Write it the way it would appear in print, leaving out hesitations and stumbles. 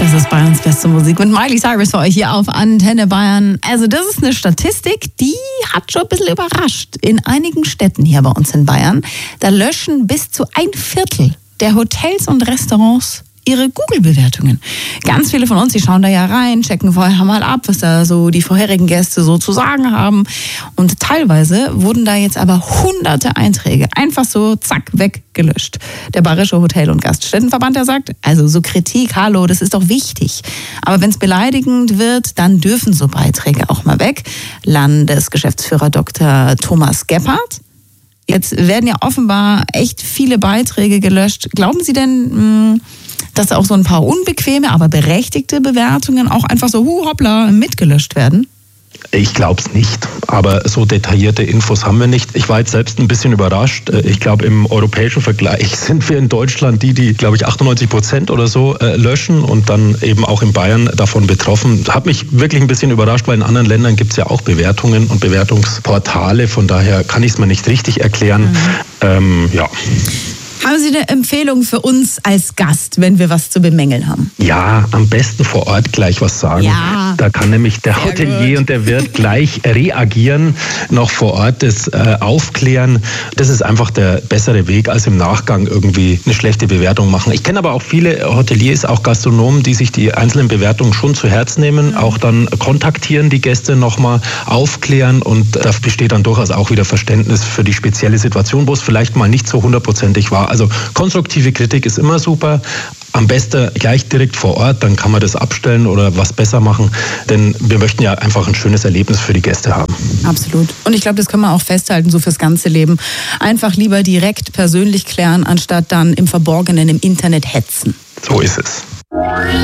Das ist Bayerns beste Musik mit Miley Cyrus für euch hier auf Antenne Bayern. Also das ist eine Statistik, die hat schon ein bisschen überrascht. In einigen Städten hier bei uns in Bayern, da löschen bis zu 1/4 der Hotels und Restaurants ihre Google-Bewertungen. Ganz viele von uns, die schauen da ja rein, checken vorher mal ab, was da so die vorherigen Gäste so zu sagen haben. Und teilweise wurden da jetzt aber hunderte Einträge einfach so zack weggelöscht. Der Bayerische Hotel- und Gaststättenverband, der sagt, also so Kritik, hallo, das ist doch wichtig. Aber wenn es beleidigend wird, dann dürfen so Beiträge auch mal weg. Landesgeschäftsführer Dr. Thomas Gebhardt. Jetzt werden ja offenbar echt viele Beiträge gelöscht. Glauben Sie denn, dass auch so ein paar unbequeme, aber berechtigte Bewertungen auch einfach so hoppla mitgelöscht werden? Ich glaube es nicht, aber so detaillierte Infos haben wir nicht. Ich war jetzt selbst ein bisschen überrascht. Ich glaube, im europäischen Vergleich sind wir in Deutschland die, glaube ich, 98% oder so löschen und dann eben auch in Bayern davon betroffen. Hat mich wirklich ein bisschen überrascht, weil in anderen Ländern gibt es ja auch Bewertungen und Bewertungsportale. Von daher kann ich es mir nicht richtig erklären. Ja. Haben Sie eine Empfehlung für uns als Gast, wenn wir was zu bemängeln haben? Ja, am besten vor Ort gleich was sagen. Ja. Da kann nämlich der Hotelier und der Wirt gleich reagieren, noch vor Ort das aufklären. Das ist einfach der bessere Weg, als im Nachgang irgendwie eine schlechte Bewertung machen. Ich kenne aber auch viele Hoteliers, auch Gastronomen, die sich die einzelnen Bewertungen schon zu Herz nehmen, auch dann kontaktieren die Gäste nochmal, aufklären und da besteht dann durchaus auch wieder Verständnis für die spezielle Situation, wo es vielleicht mal nicht so 100%ig war. Also konstruktive Kritik ist immer super. Am besten gleich direkt vor Ort, dann kann man das abstellen oder was besser machen. Denn wir möchten ja einfach ein schönes Erlebnis für die Gäste haben. Absolut. Und ich glaube, das können wir auch festhalten, so fürs ganze Leben. Einfach lieber direkt persönlich klären, anstatt dann im Verborgenen im Internet hetzen. So ist es.